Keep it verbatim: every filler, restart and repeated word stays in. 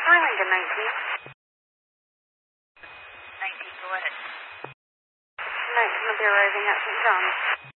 Burlington, nineteen. nineteen, go ahead. nineteen will be arriving at Saint John's.